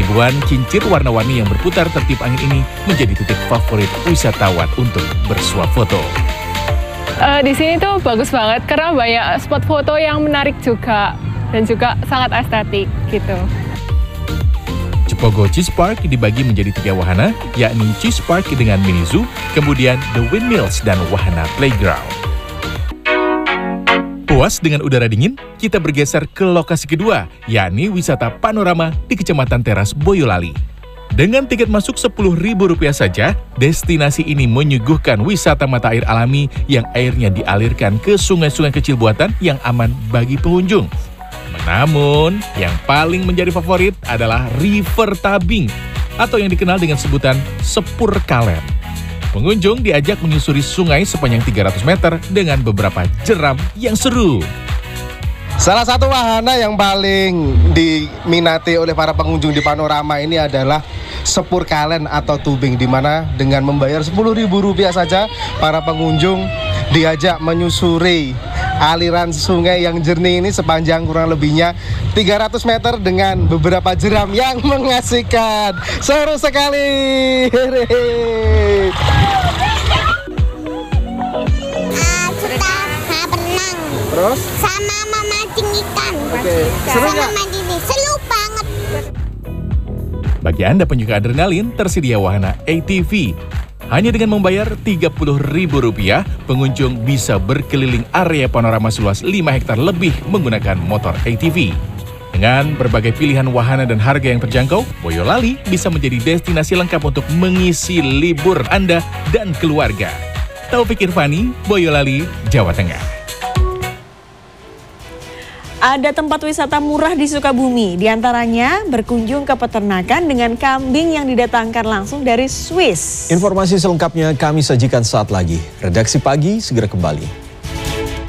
Ribuan kincir warna-warni yang berputar tertib angin ini menjadi titik favorit wisatawan untuk bersuah foto. Di sini tuh bagus banget karena banyak spot foto yang menarik juga dan juga sangat estetik gitu. Cepogo Cheese Park dibagi menjadi 3 wahana, yakni Cheese Park dengan mini zoo, kemudian The Windmills dan wahana playground. Puas dengan udara dingin, kita bergeser ke lokasi kedua, yakni wisata panorama di Kecamatan Teras, Boyolali. Dengan tiket masuk Rp10.000 saja, destinasi ini menyuguhkan wisata mata air alami yang airnya dialirkan ke sungai-sungai kecil buatan yang aman bagi pengunjung. Namun, yang paling menjadi favorit adalah River Tabing atau yang dikenal dengan sebutan Sepur Kalen. Pengunjung diajak menyusuri sungai sepanjang 300 meter dengan beberapa jeram yang seru. Salah satu wahana yang paling diminati oleh para pengunjung di panorama ini adalah Sepur Kalen atau tubing, di mana dengan membayar Rp10.000 saja para pengunjung diajak menyusuri aliran sungai yang jernih ini sepanjang kurang lebihnya 300 meter dengan beberapa jeram yang mengasihkan. Seru sekali. Suka berenang. Terus? Sama memancing ikan. Oke. Seru nggak? Sama ini seru banget. Bagi Anda penyuka adrenalin, tersedia wahana ATV. Hanya dengan membayar Rp30.000, pengunjung bisa berkeliling area panorama seluas 5 hektar lebih menggunakan motor ATV. Dengan berbagai pilihan wahana dan harga yang terjangkau, Boyolali bisa menjadi destinasi lengkap untuk mengisi libur Anda dan keluarga. Taufik Irvani, Boyolali, Jawa Tengah. Ada tempat wisata murah di Sukabumi, diantaranya berkunjung ke peternakan dengan kambing yang didatangkan langsung dari Swiss. Informasi selengkapnya kami sajikan saat lagi. Redaksi Pagi segera kembali.